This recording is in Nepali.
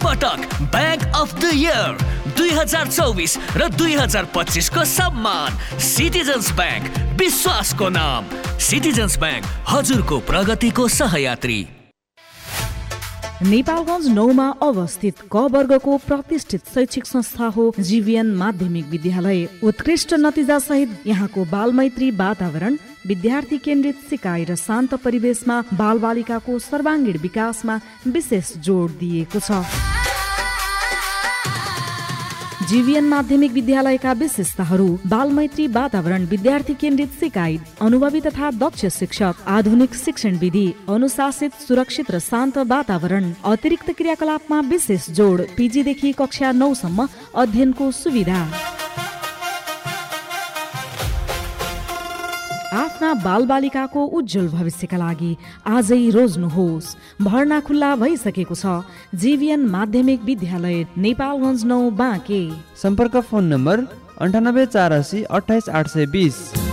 पटक ब्याङ्क अफ द इयर 2024 र 2025 को सम्मान। सिटिजन्स ब्याङ्क, विश्वासको नाम। सिटिजन्स ब्याङ्क, हजुरको प्रगतिको सहयात्री। नेपालगञ्ज 9 मा अवस्थित क वर्गको प्रतिष्ठित शैक्षिक संस्था हो जीवीएन माध्यमिक विद्यालय। उत्कृष्ट नतिजा सहित यहाँको बालमैत्री वातावरण, विद्यार्थी केन्द्रित सिकाइ र शान्त परिवेशमा बालबालिकाको सर्वाङ्गीण विकासमा विशेष जोड दिएको छ। जीवीएन माध्यमिक विद्यालयका विशेषताहरू: बालमैत्री वातावरण, विद्यार्थी केन्द्रित सिकाइ, अनुभवी तथा दक्ष शिक्षक, आधुनिक शिक्षण विधि, अनुशासित, सुरक्षित र शान्त वातावरण, अतिरिक्त क्रियाकलापमा विशेष जोड, पीजीदेखि कक्षा 9 सम्म अध्ययनको सुविधा। आफ्ना बालबालिकाको उज्जवल भविष्यका लागि आजै रोज्नुहोस्। भर्ना खुल्ला भइसकेको छ। जीवीएन माध्यमिक विद्यालय, नेपालगञ्ज 9 बाँके। सम्पर्क फोन नम्बर 98 480 28 820।